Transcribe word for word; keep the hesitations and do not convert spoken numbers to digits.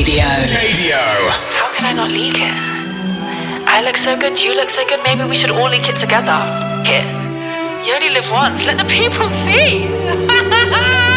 Radio. Radio. How could I not leak it? I look so good, you look so good, maybe we should all leak it together. Here. You only live once, let the people see.